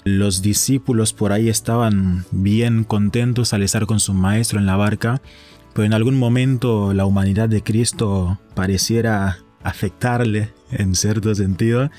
Los discípulos por ahí estaban bien contentos al estar con su maestro en la barca, pero en algún momento la humanidad de Cristo pareciera afectarle en cierto sentido.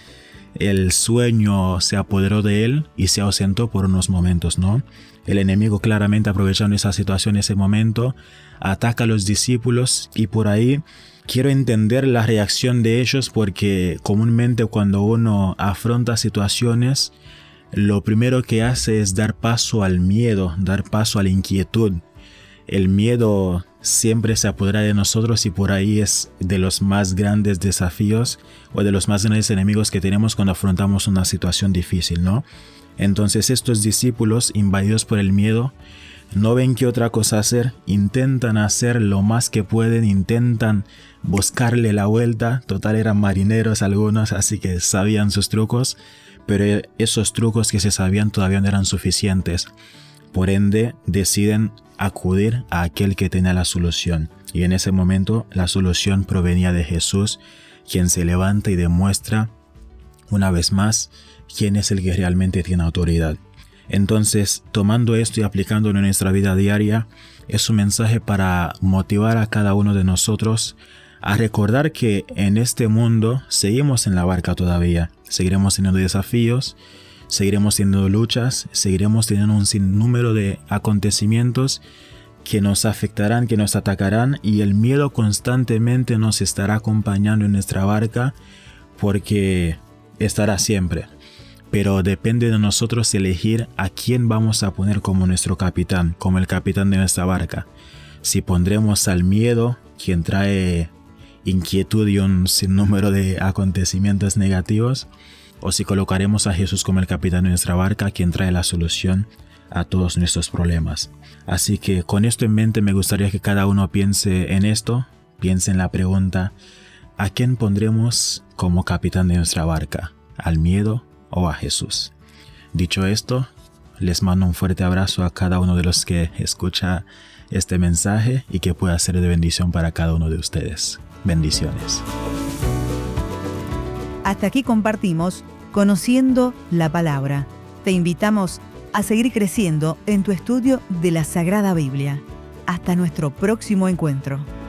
El sueño se apoderó de él y se ausentó por unos momentos, ¿no? El enemigo, claramente aprovechando esa situación, ese momento, ataca a los discípulos, y por ahí quiero entender la reacción de ellos, porque comúnmente cuando uno afronta situaciones, lo primero que hace es dar paso al miedo, dar paso a la inquietud. El miedo siempre se apodera de nosotros, y por ahí es de los más grandes desafíos o de los más grandes enemigos que tenemos cuando afrontamos una situación difícil, ¿no? Entonces estos discípulos, invadidos por el miedo, no ven qué otra cosa hacer, intentan hacer lo más que pueden, intentan buscarle la vuelta. Total, eran marineros algunos, así que sabían sus trucos, pero esos trucos que se sabían todavía no eran suficientes. Por ende, deciden acudir a aquel que tenía la solución. Y en ese momento la solución provenía de Jesús, quien se levanta y demuestra una vez más quién es el que realmente tiene autoridad. Entonces, tomando esto y aplicándolo en nuestra vida diaria, es un mensaje para motivar a cada uno de nosotros a recordar que en este mundo seguimos en la barca todavía. Seguiremos teniendo desafíos, seguiremos teniendo luchas, seguiremos teniendo un sinnúmero de acontecimientos que nos afectarán, que nos atacarán, y el miedo constantemente nos estará acompañando en nuestra barca, porque estará siempre. Pero depende de nosotros elegir a quién vamos a poner como nuestro capitán, como el capitán de nuestra barca. Si pondremos al miedo, quien trae inquietud y un sinnúmero de acontecimientos negativos, o si colocaremos a Jesús como el capitán de nuestra barca, quien trae la solución a todos nuestros problemas. Así que con esto en mente me gustaría que cada uno piense en esto, piense en la pregunta: ¿a quién pondremos como capitán de nuestra barca? ¿Al miedo o a Jesús? Dicho esto, les mando un fuerte abrazo a cada uno de los que escucha este mensaje, y que pueda ser de bendición para cada uno de ustedes. Bendiciones. Hasta aquí compartimos Conociendo la Palabra. Te invitamos a seguir creciendo en tu estudio de la Sagrada Biblia. Hasta nuestro próximo encuentro.